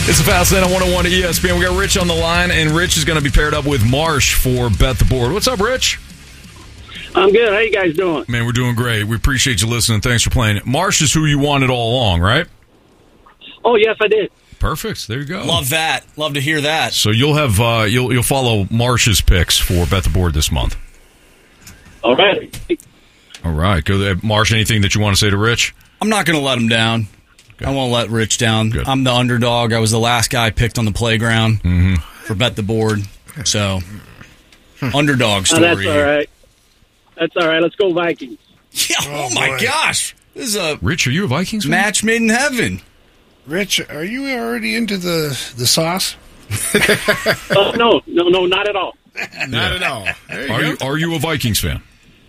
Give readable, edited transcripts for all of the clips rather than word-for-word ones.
It's a Fast Lane on 101 to ESPN. We got Rich on the line, and Rich is going to be paired up with Marsh for Bet the Board. What's up, Rich? I'm good. How you guys doing? Man, we're doing great. We appreciate you listening. Thanks for playing. Marsh is who you wanted all along, right? Oh, yes, I did. Perfect. There you go. Love that. Love to hear that. So you'll have you'll follow Marsh's picks for Bet the Board this month. All right. All right. Go there. Marsh, anything that you want to say to Rich? I'm not going to let him down. I won't let Rich down. Good. I'm the underdog. I was the last guy picked on the playground for Bet the Board. So, underdog story. That's all right. That's all right. Let's go Vikings. Yeah, oh my gosh. This is a Rich, are you a Vikings fan? match made in heaven. Rich, are you already into the sauce? No, not at all. Not at all. Are you a Vikings fan?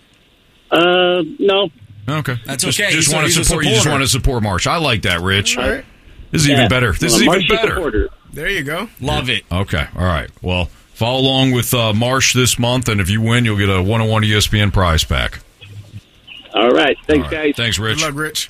No. Okay. That's just, okay. Just want to support. You just want to support Marsh. I like that, Rich. All right. This is even better. This is even better. Supporter. There you go. Love it. Okay. All right. Well, follow along with Marsh this month, and if you win, you'll get a 101 ESPN prize pack. All right. Thanks, All right. guys. Thanks, Rich. Good luck, Rich.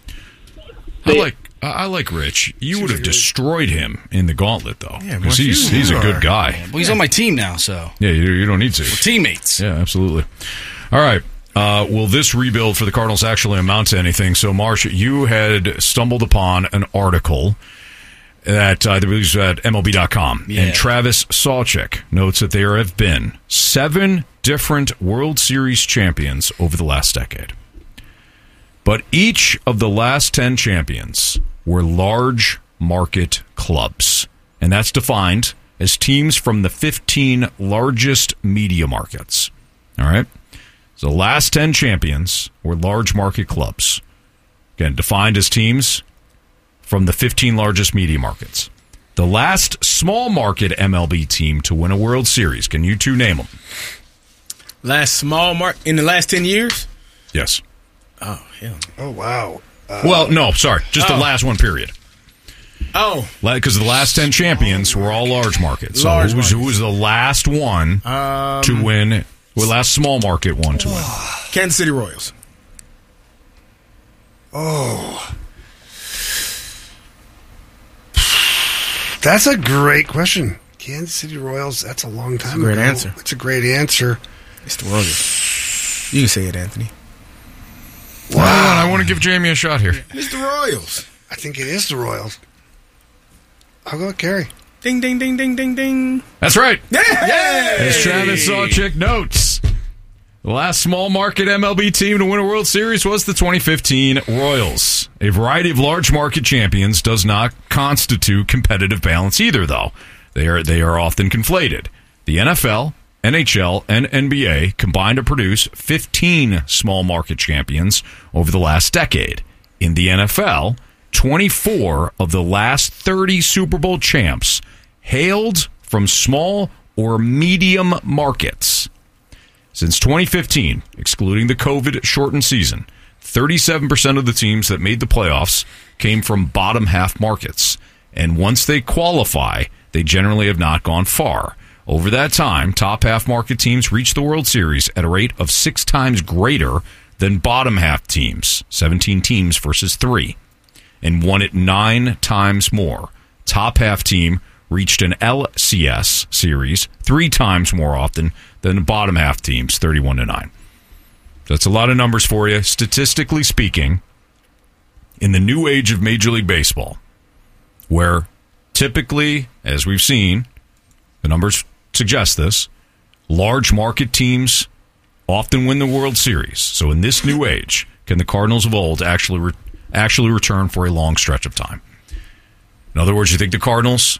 I like Rich. You would have destroyed him in the gauntlet, though, Yeah, because Marsh, he's a good guy. Well, he's on my team now, so. Yeah, you don't need to. We're teammates. Yeah, absolutely. All right. Will this rebuild for the Cardinals actually amount to anything? So, Marsh, you had stumbled upon an article that I believe is at MLB.com. Yeah. And Travis Sawchik notes that there have been 7 different World Series champions over the last decade. But each of the last 10 champions were large market clubs. And that's defined as teams from the 15 largest media markets. All right? So the last 10 champions were large market clubs. Again, defined as teams from the 15 largest media markets. The last small market MLB team to win a World Series. Can you two name them? Last small mark in the last 10 years? Yes. Oh, hell. Oh, wow. Well, no, sorry. Just the last one, period. Oh. Because the last 10 champions were all large markets. So who was the last one to win? Well, last small market one to win. Kansas City Royals. Oh. That's a great question. Kansas City Royals, that's a long time Great ago. answer. It's a great answer. It's the Royals. You can say it, Anthony. Wow. I want to give Jamie a shot here. It's the Royals. I think it is the Royals. I'll go with Kerry. Ding, ding, ding, ding, ding, ding. That's right. Yeah! As Travis Sawchik notes, the last small market MLB team to win a World Series was the 2015 Royals. A variety of large market champions does not constitute competitive balance either, though. They are often conflated. The NFL, NHL, and NBA combined to produce 15 small market champions over the last decade. In the NFL, 24 of the last 30 Super Bowl champs hailed from small or medium markets. Since 2015, excluding the COVID-shortened season, 37% of the teams that made the playoffs came from bottom half markets. And once they qualify, they generally have not gone far. Over that time, top half market teams reached the World Series at a rate of 6 times greater than bottom half teams, 17 teams versus 3, and won it 9 times more. Top half team reached an LCS series 3 times more often than the bottom half teams, 31-9. That's a lot of numbers for you. Statistically speaking, in the new age of Major League Baseball, where typically, as we've seen, the numbers suggest this, large market teams often win the World Series. So in this new age, can the Cardinals of old actually return for a long stretch of time? In other words, you think the Cardinals